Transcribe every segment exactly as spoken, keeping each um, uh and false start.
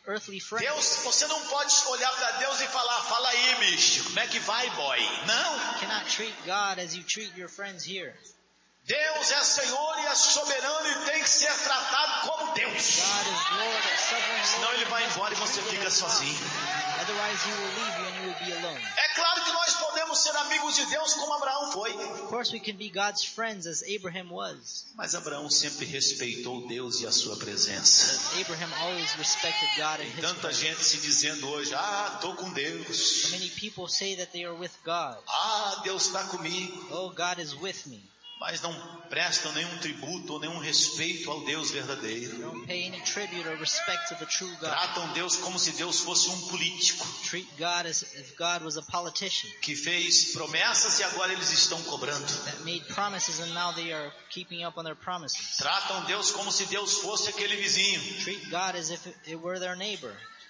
earthly friends. Deus, você não pode olhar para Deus e falar, fala aí, bicho, como é que vai, boy? Não. You cannot treat God as you treat your friends here. Deus é Senhor e é soberano e tem que ser tratado como Deus. God is Lord, sovereign Senão Lord. ele vai embora e você fica sozinho. Otherwise he will leave you and you will be alone. É claro que nós podemos ser amigos de Deus como Abraão foi. Of course we can be God's friends as Abraham was. Mas Abraão sempre respeitou Deus e a sua presença. But Abraham always respected God and Tem his tanta presence. gente se dizendo hoje, ah, estou com Deus. So many people say that they are with God. Ah, Deus está comigo. Oh, God is with me. Mas não prestam nenhum tributo ou nenhum respeito ao Deus verdadeiro. Don't pay any tribute or respect to the true God. Tratam Deus como se Deus fosse um político Treat God as if God was a politician que fez promessas e agora eles estão cobrando. that made promises and now they are keeping up on their promises. Tratam Deus como se Deus fosse aquele vizinho. Treat God as if it were their neighbor.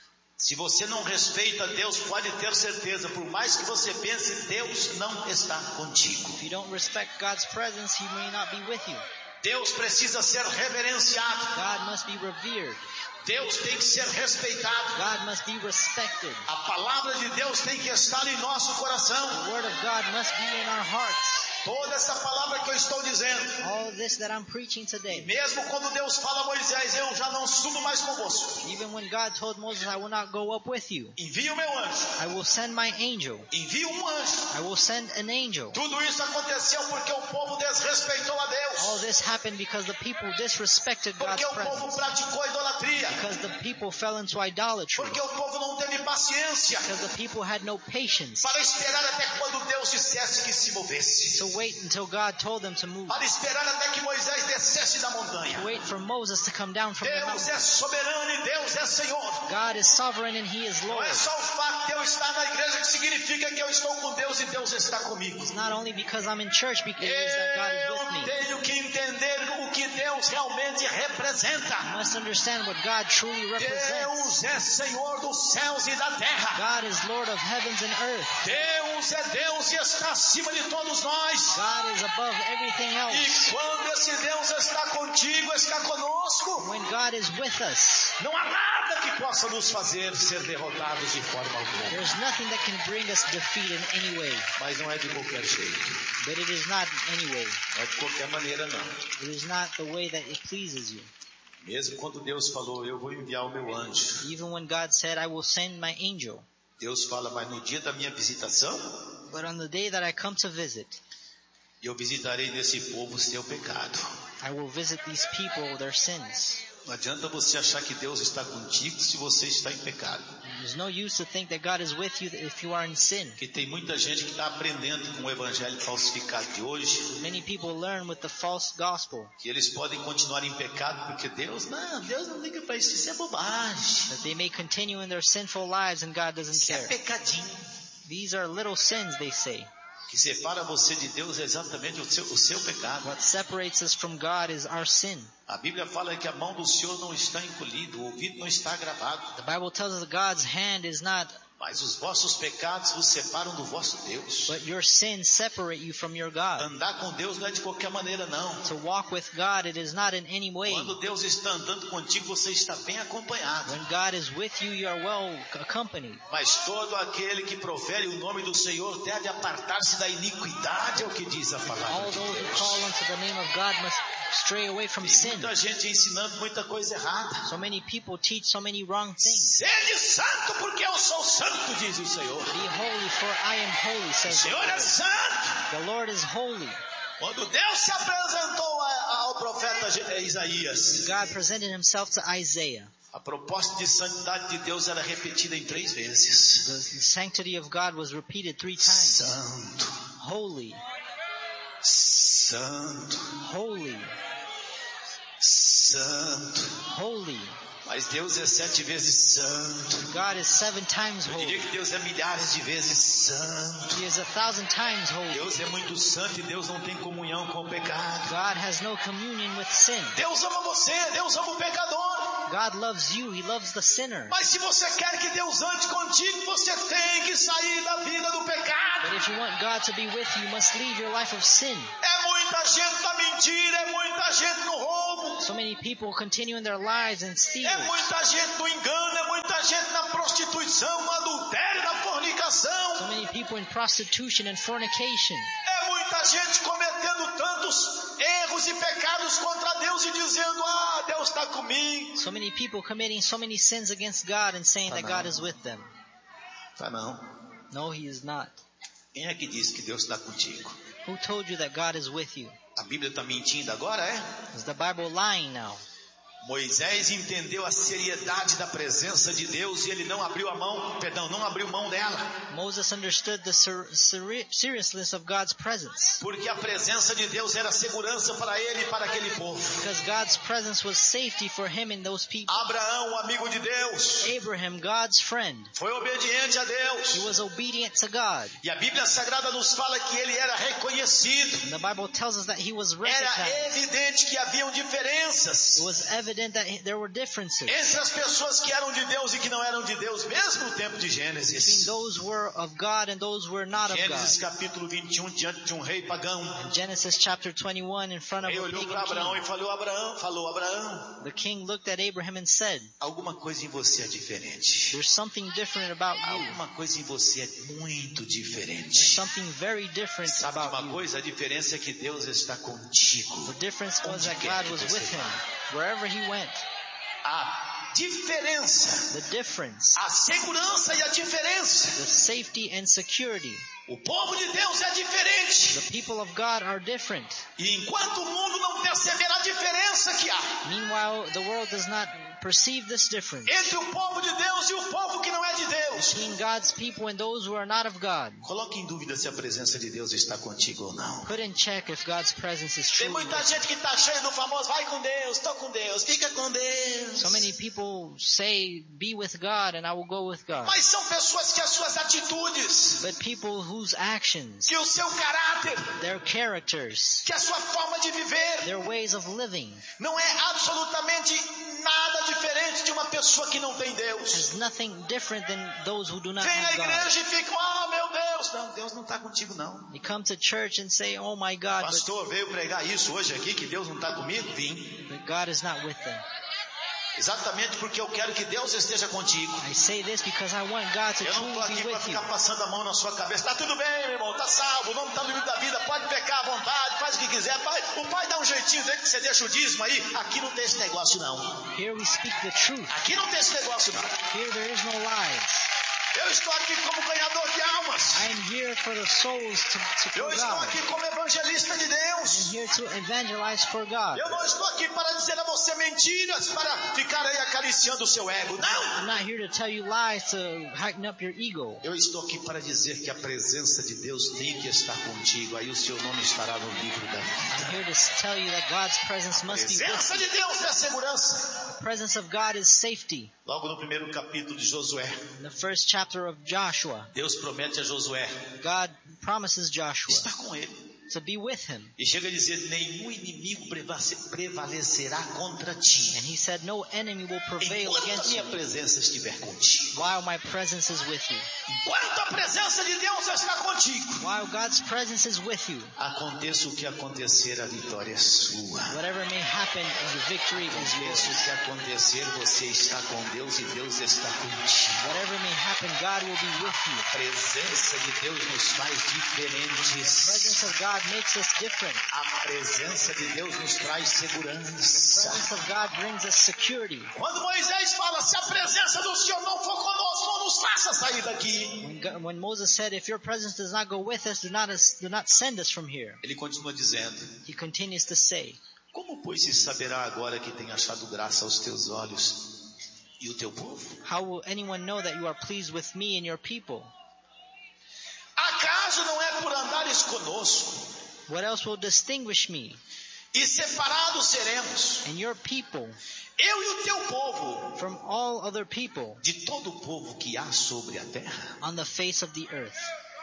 Se você não respeita Deus, pode ter certeza, por mais que você pense, Deus não está contigo. If you don't respect God's presence, He may not be with you. Deus precisa ser reverenciado. God must be revered. Deus tem que ser respeitado. God must be respected. A palavra de Deus tem que estar em nosso coração. The word of God must be in our hearts. Toda essa palavra que eu estou dizendo. All this that I'm preaching today. Mesmo quando Deus fala a Moisés, eu já não subo mais convosco. Even when God told Moses, I will not go up with you. Envie o meu anjo. I will send my angel. Envie um anjo. I will send an angel. Tudo isso aconteceu porque o povo desrespeitou a Deus. All this happened because the people disrespected God's Porque o povo presence. praticou idolatria. Because the people fell into idolatry. Porque o povo não teve paciência Because the people had no patience para esperar até quando Deus dissesse que se movesse. to wait until God told them to move. Para esperar até que Moisés descesse da montanha. To wait for Moses to come down from the Deus mountain. é soberano e Deus é Senhor. God is sovereign and He is Não Lord. é só o fato de eu estar na igreja que significa que eu estou com Deus e Deus está comigo. It's not only because I'm in church because it is that God is with Eu me. tenho que entender o que Deus realmente representa. You must understand what God truly represents. Deus é Senhor dos céus e da terra. God is Lord of heavens and earth. Deus é Deus e está acima de todos nós. God is above everything else. E quando esse Deus está contigo, está conosco, When God is with us, não há nada que possa nos fazer ser derrotados de forma alguma. there's nothing that can bring us defeat in any way. Mas não é de qualquer jeito. But it is not in any way. Não é de qualquer maneira, não. It is not the way that it pleases you. Mesmo quando Deus falou, eu vou enviar o meu anjo. Even when God said, I will send my angel. Deus fala, mas no dia da minha visitação, But on the day that I come to visit, eu visitarei nesse povo o seu pecado. I will visit these people their sins. Não adianta você achar que Deus está contigo se você está em pecado. There's no use to think that God is with you if you are in sin. Porque tem muita gente que está aprendendo com o evangelho falsificado de hoje, Many people learn with the false gospel que eles podem continuar em pecado porque Deus, não, Deus não liga para isso, isso é bobagem. that they may continue in their sinful lives and God doesn't Isso é care. pecadinho. These are little sins, they say. O que separa você de Deus é exatamente o seu, o seu pecado. What separates us from God is our sin. A Bíblia fala que a mão do Senhor não está encolhida, o ouvido não está gravado. The Bible tells us that God's hand is not, Mas os vossos pecados vos separam do vosso Deus. but your sins separate you from your God. Andar com Deus não é de qualquer maneira, não. To walk with God, it is not in any way. Quando Deus está andando contigo, você está bem acompanhado. When God is with you, you are well accompanied. Mas todo aquele que profere o nome do Senhor deve apartar-se da iniquidade, é o que diz a All palavra de those who Deus. call unto the name of God must stray away from sin. Muita gente ensinando muita coisa errada. So many people teach so many wrong things. Sede santo, porque eu sou santo, diz o Senhor. Be holy, for I am holy, O says the Senhor é Lord. santo. The Lord is holy. Quando Deus se apresentou a- ao profeta Je- Isaías, God presented himself to Isaiah. a proposta de santidade de Deus era repetida em três vezes. The sanctity of God was repeated three times. Santo, Holy, santo, holy, santo. holy. Mas Deus é sete vezes santo. God is seven times Eu diria holy. que Deus é milhares de vezes santo. He is a thousand times holy. Deus é muito santo e Deus não tem comunhão com o pecado. God has no communion with sin. Deus ama você, Deus ama o pecador. God loves you. He loves the sinner. Mas se você quer que Deus ande contigo, você tem que sair da vida do pecado. But if you want God to be with you, you must leave your life of sin. É muita gente na mentira, é muita gente no roubo, So many people continue in their lives and steal. é muita gente no engano, é muita gente na prostituição, no adultério, na fornicação. So many people in prostitution and fornication. É muita gente cometendo tantos erros e pecados contra Deus e dizendo, ah, Deus está comigo. So many people committing so many sins against God and saying Tá that não. God is with them. Tá não. No, He is not. Quem é que disse que Deus está contigo? Who told you that God is with you? A Bíblia está mentindo agora, é? Is the Bible lying now? Moisés entendeu a seriedade da presença de Deus e ele não abriu a mão, perdão, não abriu mão dela. Moses understood the ser- ser- seriousness of God's presence. Porque a presença de Deus era segurança para ele e para aquele povo. Because God's presence was safety for him and those people. Abraão, o amigo de Deus, Abraham, God's friend, foi obediente a Deus. he was obedient to God. E a Bíblia Sagrada nos fala que ele era reconhecido. And the Bible tells us that he was Era recognized. evidente que haviam diferenças It was evident that there were differences entre as pessoas que eram de Deus e que não eram de Deus, mesmo no tempo de between Gênesis. those who were of God and those who were not of Gênesis God. capítulo vinte e um, diante de um rei pagão. In Genesis chapter twenty-one, in front of Ele a olhou pagan para Abraão king, e falou, Abraão, falou, Abraão, the king looked at Abraham and said, alguma coisa em você é diferente. there's something different about you. Alguma coisa em você é muito There's diferente. something very different Sabe about uma you. coisa? A diferença é que Deus está contigo. The difference was Onde that quer God que was você with him vá. wherever he went. A diferença, The difference, a segurança e a diferença. the safety and security. O povo de Deus é diferente. The people of God are different. E enquanto o mundo não perceber a diferença que há Meanwhile, the world does not perceive this difference entre o povo de Deus e o povo que não é de Deus, between God's people and those who are not of God. coloque em dúvida se a presença de Deus está contigo ou não. Put in check if God's presence is Tem true. muita gente que está cheia do famoso, vai com Deus, estou com Deus, fica com Deus. So many people say, be with God and I will go with God. Mas são pessoas que as suas atitudes, But people whose actions, que o seu caráter, their characters, que a sua forma de viver their ways of living não é absolutamente nada diferente de uma pessoa que não tem Deus. has nothing different than those who do not Vem à have God. igreja e ficam, ah, meu Deus, não, Deus não está contigo não. They come to church and say, oh my God, but, Pastor veio pregar isso hoje aqui, que Deus não está comigo? Vim. but God is not with them. Exatamente porque eu quero que Deus esteja contigo. I say this because I want God to Eu não estou truly aqui be para with you. ficar passando a mão na sua cabeça. Está tudo bem, meu irmão, está salvo, o nome está no livro da vida, pode pecar à vontade, faz o que quiser. Pai, o pai dá um jeitinho dele que você deixa o dízimo aí. Aqui não tem esse negócio não. Here we speak the truth. Aqui não tem esse negócio não. Here there is no lies. Eu estou aqui como ganhador de almas. I am here for the souls to, to Eu for estou God. aqui como evangelista de Deus. I'm here to evangelize for God. Eu não estou aqui para dizer a você mentiras, para ficar aí acariciando o seu ego. Não! I'm not here to tell you lies to heighten up your ego. Eu estou aqui para dizer que a presença de Deus tem que estar contigo. Aí o seu nome estará no livro da vida. I'm here to tell you that God's presence A must be with presença you. de Deus é segurança. The presence of God is safety. Logo no primeiro capítulo de Josué, In the first chapter of Joshua, Deus promete a Josué God promises Joshua estar com ele. to be with him. E chega a dizer, nenhum inimigo prevale- prevalecerá contra ti, And he said, no enemy will prevail enquanto a against minha you presença estiver contigo. while my presence is with you. Enquanto a presença de Deus está contigo, While God's presence is with you, aconteça o que acontecer, a vitória é sua. whatever may happen, the victory is Aconteça o yours. que acontecer, você está com Deus e Deus está contigo. Whatever may happen, God will be with you. A presença de Deus nos faz The diferentes. presence of God makes us different. A presença de Deus nos traz The segurança. presence of God brings us security. Quando Moisés fala, se a presença do Senhor não for conosco, não nos faça sair daqui. When, God, when Moses said, if your presence does not go with us, do not, do not send us from here. Ele continua dizendo, He continues to say, como pois se saberá agora que tem achado graça aos teus olhos e o teu povo? how will anyone know that you are pleased with me and your people? Acaso não é por andares conosco What else will distinguish me e separados seremos, and your people eu e o teu povo, from all other people de todo o povo que há sobre a terra? on the face of the earth?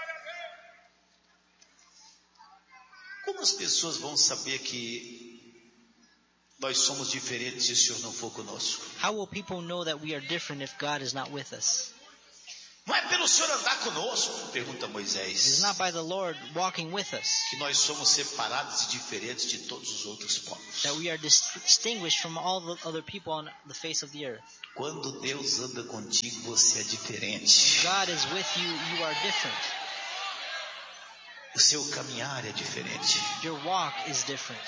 Como as pessoas vão saber que nós somos diferentes se o Senhor não for conosco? How will people know that we are different if God is not with us? Não é pelo Senhor andar conosco, pergunta It is Moisés, not by the Lord walking with us que nós somos separados e diferentes de todos os outros povos. that we are dis- distinguished from all the other people on the face of the earth. Quando Deus anda contigo, você é diferente. When God is with you, you are different. O seu caminhar é diferente. Your walk is different.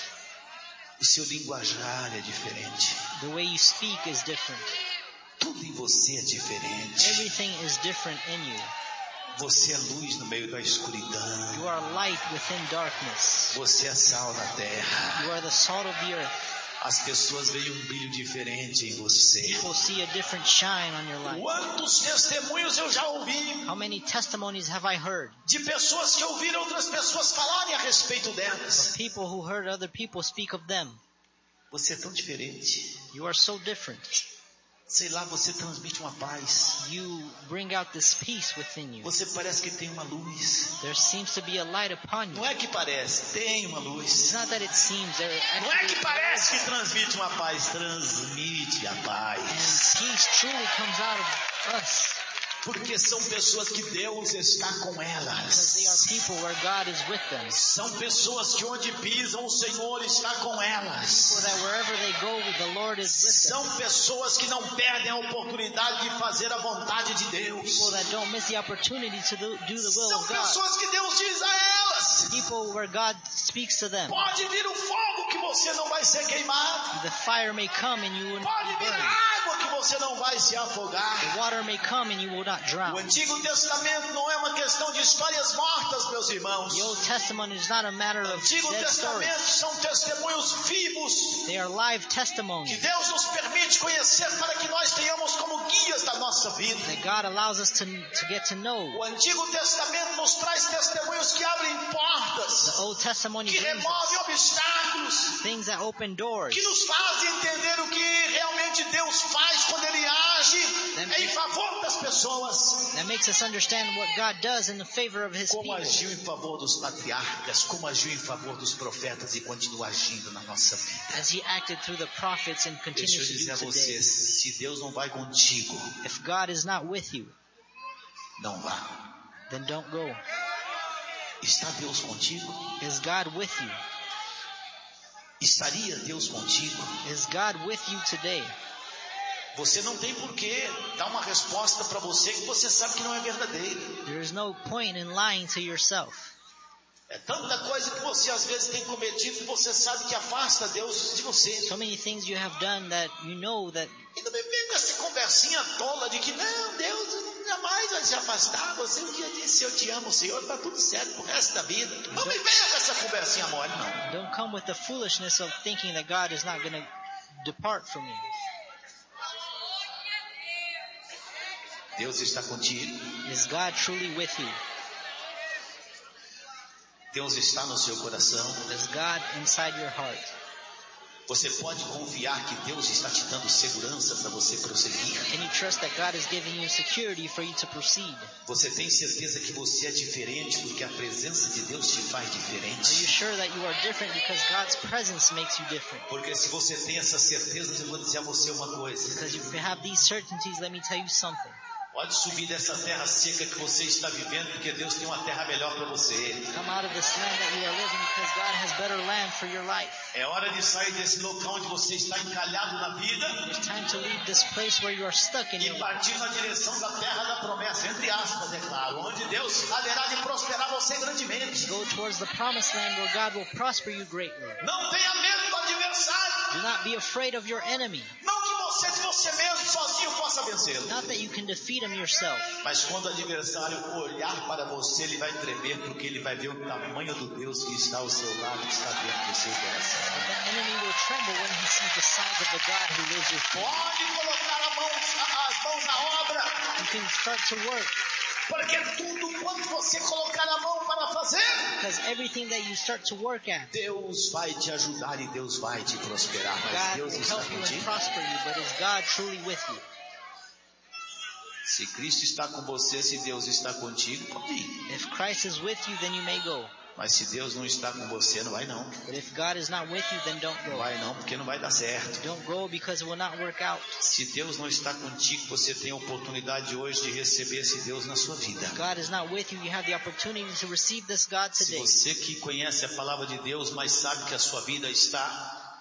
O seu linguajar é diferente. The way you speak is different. Tudo em você é diferente. Everything is different in you. Você é luz no meio da escuridão. You are light within darkness. Você é sal na terra. You are the salt of the earth. As pessoas veem um brilho diferente em você. People see a different shine on your life. Quantos testemunhos eu já ouvi How many testimonies have I heard de pessoas que ouviram outras pessoas falarem a respeito delas. of people who heard other people speak of them? Você é tão diferente. You are so different. Sei lá, você transmite uma paz. You bring out this peace within you. Você parece que tem uma luz. There seems to be a light upon you. Não é que parece, tem uma luz. It's not that it seems. There Não é que actually parece que transmite uma paz, transmite a and paz. peace truly comes out of us Porque são pessoas que Deus está com because they are elas. people where God is with them. São pessoas que onde pisam o Senhor está com elas. So that wherever they go, the Lord is with them. São pessoas que não perdem a oportunidade de fazer a vontade de Deus. People that don't miss the opportunity to do, do the will São of God. pessoas que Deus diz a elas: People where God speaks to them. pode vir o fogo que você não vai ser queimado. The fire may come and you will not Pode be vir burned. a água que você não vai se afogar. The water may come and you will not O drown. Antigo Testamento não é uma questão de histórias mortas, meus irmãos. The Old Testament is not a matter O of Antigo dead stories. Testamento são testemunhos vivos They are live que testimonies Deus nos permite conhecer para que nós tenhamos como guias da nossa vida. that God allows us to, to get to know. O Antigo Testamento nos traz testemunhos que abrem The portas, Old Testimony que brings removem us obstáculos, things that open doors, que nos fazem entender o que realmente Deus faz quando Ele age em favor das pessoas. that makes us understand what God does in the favor of His Como people. agiu em favor dos patriarcas, como agiu em favor dos profetas e continua agindo na nossa vida. As He acted through the prophets and Deixa eu continues dizer a to do você, today. se Deus não vai contigo, If God is not with you, não vá. then don't go. Está Deus contigo? Is God with you? Estaria Deus contigo? Is God with you today? Você não tem por que dar uma resposta para você que você sabe que não é verdadeira. There is no point in lying to yourself. É tanta coisa que você às vezes tem cometido que você sabe que afasta Deus de você. So many things you have done that you know that E não me vem com essa conversinha tola de que não, Deus jamais vai se afastar. Você um dia disse, eu te amo, Senhor, está tudo certo pro resto da vida. Não me venha com essa conversinha mole, não. don't come with the foolishness of thinking that God is not going to depart from you. Deus está contigo. Is God truly with you? Deus está no seu coração. Is God inside your heart? Você pode confiar que Deus está te dando segurança para você prosseguir. Can you trust that God is giving you security for you to proceed? Você tem certeza que você é diferente porque a presença de Deus te faz Are you diferente? sure that you are different because God's presence makes you different? Porque se você tem essa certeza, eu vou dizer a você uma coisa. Because if you have these certainties, let me tell you something. Pode subir dessa terra seca que você está vivendo, porque Deus tem uma terra melhor para você. Come out of this land that you are living because God has better land for your life. É hora de sair desse local onde você está encalhado na vida It's time to leave this place where you are stuck in your e life. partir na direção da terra da promessa, entre aspas, é claro, onde Deus haverá de prosperar você grandemente. Go towards the promised land where God will prosper you greatly. Não tenha medo do adversário. Do not be afraid of your enemy. Não que você de você mesmo sozinho possa vencê-lo. Not that you can defeat him yourself. Mas quando o adversário olhar para você, ele vai tremer, porque ele vai ver o tamanho do Deus que está ao seu lado, que está dentro do seu coração. The enemy will tremble when he sees the size of the God who lives with you. Pode colocar a mão, as mãos na obra, You can start to work porque tudo quanto você colocar a mão para fazer, because everything that you start to work at, Deus vai te ajudar e Deus vai te prosperar. Mas God Deus will está help you and contigo. prosper you, but is God truly with you? Se Cristo está com você, se Deus está contigo, pode ir. If Christ is with you, then you may go. Mas se Deus não está com você, não vai não. But if God is not with you, then don't Não go. vai não, porque não vai dar certo. Don't go because it will not work out. Se Deus não está contigo, você tem a oportunidade hoje de receber esse Deus na sua vida. If God is not with you, you have the opportunity to receive this God Se today. você que conhece a palavra de Deus, mas sabe que a sua vida está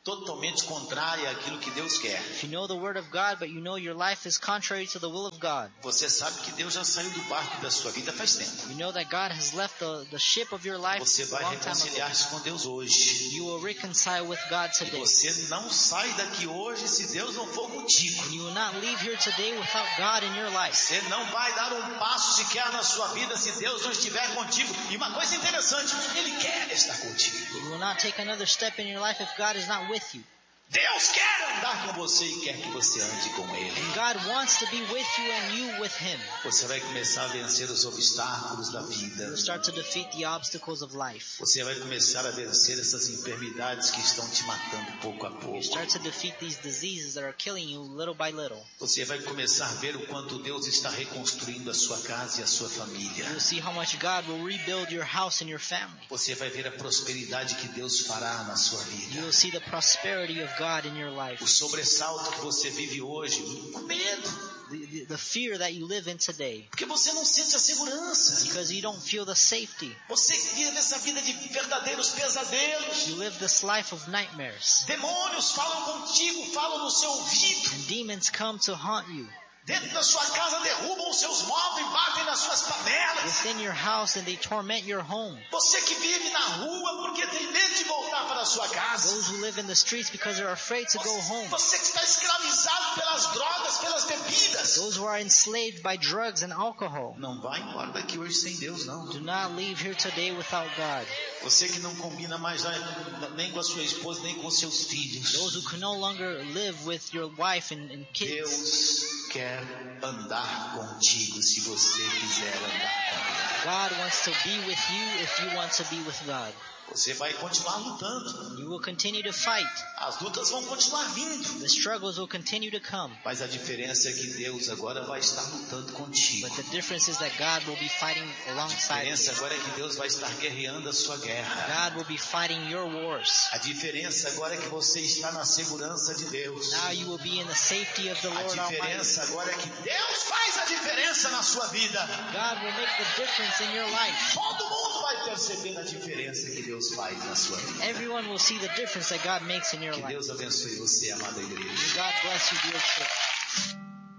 totalmente contrária àquilo que Deus quer. If you know the word of God, but you know your life is contrary to the will of God. Você sabe que Deus já saiu do barco da sua vida faz tempo. You know that God has left the, the ship of your life Você vai a long time ago. reconciliar-se com Deus hoje. You will reconcile with God E today. você não sai daqui hoje se Deus não for contigo. You will not leave here today without God in your life. Você não vai dar um passo sequer na sua vida se Deus não estiver contigo. E uma coisa interessante, Ele quer estar contigo. You will not take another step in your life if God is not with you. Deus quer andar com você e quer que você ande com Ele. And God wants to be with you and you with Him. Você vai começar a vencer os obstáculos da vida. You'll start to defeat the obstacles of life. Você vai começar a vencer essas enfermidades que estão te matando pouco a You pouco. start to defeat these diseases that are killing you little by little. Você vai começar a ver o quanto Deus está reconstruindo a sua casa e a sua família. You'll see how much God will rebuild your house and your family. Você vai ver a prosperidade que Deus fará na sua vida. You will see the prosperity of God in your life. O sobressalto que você vive hoje, o medo. The, the, the fear that you live in today. Porque você não sente a segurança. Because you don't feel the safety. Você vive essa vida de verdadeiros pesadelos. You live this life of nightmares. Demônios falam contigo, falam no seu ouvido. And demons come to haunt you. Dentro da sua casa derrubam os seus móveis, batem nas suas panelas. Within your house, and they torment your home. Você que vive na rua porque tem medo de voltar para a sua casa. Those who live in the streets because they're afraid to go home. Você que está escravizado pelas drogas, pelas bebidas. Those who are enslaved by drugs and alcohol. Não vai embora daqui hoje sem Deus, não. Do not leave here today without God. Você que não combina mais nem com a sua esposa, nem com seus filhos. Those who can no longer live with your wife and, and kids. Deus quer andar contigo se você quiser andar com Ele. God wants to be with you if you want to be with God. Você vai continuar lutando. You will continue to fight. As lutas vão continuar vindo. The struggles will continue to come. Mas a diferença é que Deus agora vai estar lutando contigo. But the difference is that God will be fighting A alongside diferença you. agora é que Deus vai estar guerreando a sua guerra. God will be fighting your wars. A diferença agora é que você está na segurança de Deus. Now you will be in the safety of the A Lord Almighty. diferença agora é que Deus faz a diferença na sua vida. God will make the difference in your life. Todo mundo vai perceber a diferença que Deus faz na sua vida. Everyone will see the difference that God makes in your Que life. Deus abençoe você, amada igreja. May God bless you, dear church.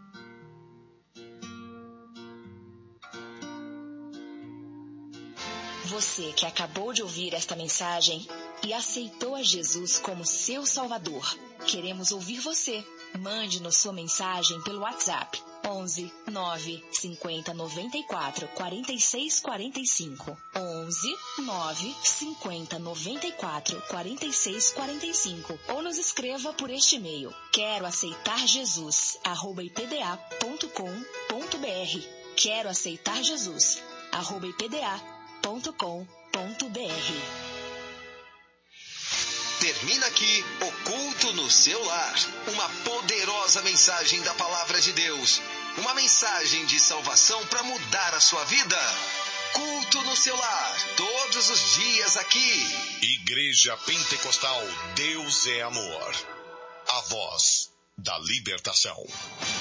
Você que acabou de ouvir esta mensagem e aceitou a Jesus como seu Salvador, queremos ouvir você. Mande-nos sua mensagem pelo WhatsApp onze nove cinquenta noventa e quatro quarenta e seis quarenta e cinco. onze nove cinquenta noventa e quatro quarenta e seis quarenta e cinco. Ou nos escreva por este e-mail: quero aceitar Jesus arroba ipda ponto com ponto br. Quero aceitar Jesus arroba ipda ponto com ponto br. Termina aqui o Culto no Seu Lar. Uma poderosa mensagem da Palavra de Deus. Uma mensagem de salvação para mudar a sua vida. Culto no Seu Lar. Todos os dias aqui. Igreja Pentecostal Deus é Amor. A voz da libertação.